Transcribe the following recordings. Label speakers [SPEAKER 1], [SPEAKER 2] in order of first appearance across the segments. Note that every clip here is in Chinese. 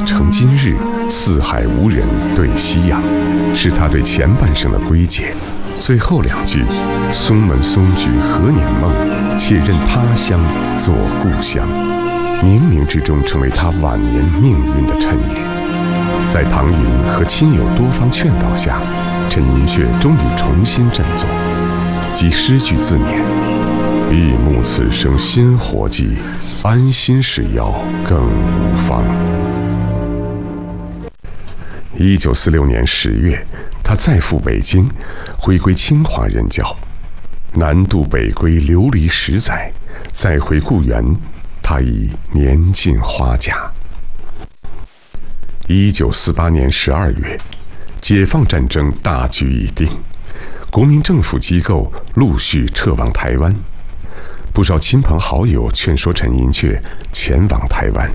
[SPEAKER 1] 成今日，四海无人对夕阳，是他对前半生的归结。最后两句，松门松菊何年梦，且任他乡作故乡，冥冥之中成为他晚年命运的谶语。在唐云和亲友多方劝导下，陈寅恪终于重新振作，即诗句自勉：闭目此生新活计，安心是药更无方。1946年10月，他再赴北京，回归清华任教。南渡北归流离10载，再回故园，他已年近花甲。1948年12月，解放战争大局已定，国民政府机构陆续撤往台湾，不少亲朋好友劝说陈寅恪前往台湾。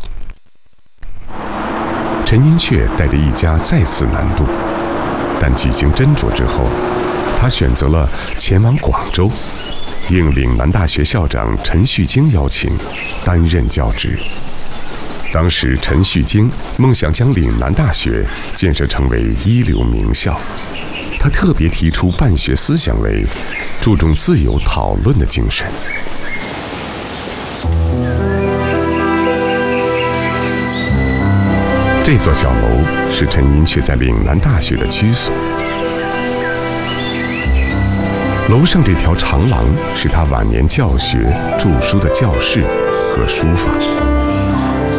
[SPEAKER 1] 陈寅恪带着一家再次南渡，但几经斟酌之后，他选择了前往广州，应岭南大学校长陈旭京邀请，担任教职。当时陈旭京梦想将岭南大学建设成为一流名校，他特别提出办学思想为注重自由讨论的精神。这座小楼是陈寅恪在岭南大学的居所，楼上这条长廊是他晚年教学著书的教室和书房。